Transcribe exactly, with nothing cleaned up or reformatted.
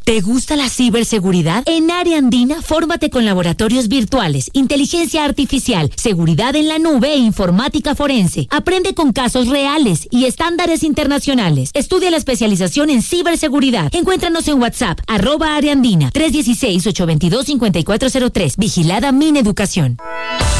¿Te gusta la ciberseguridad? En Área Andina, fórmate con laboratorios virtuales, inteligencia artificial, seguridad en la nube e informática forense. Aprende con casos reales y estándares internacionales. Estudia la especialización en ciberseguridad. Encuéntranos en WhatsApp, arroba Área Andina, tres uno seis, ocho dos dos, cinco cuatro cero tres. Vigilada Mineducación.